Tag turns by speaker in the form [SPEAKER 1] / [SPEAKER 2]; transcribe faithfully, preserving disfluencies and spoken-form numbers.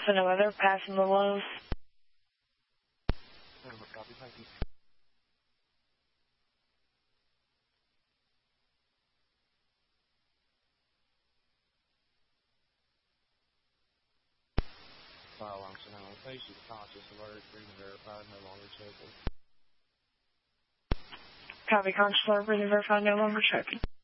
[SPEAKER 1] So no weather, passing the lows.
[SPEAKER 2] Over, copy, thank you. Fire alarm sound. Patient conscious, alert, breathing verified, no longer choking.
[SPEAKER 1] Copy, conscious alert, breathing verified, no longer choking.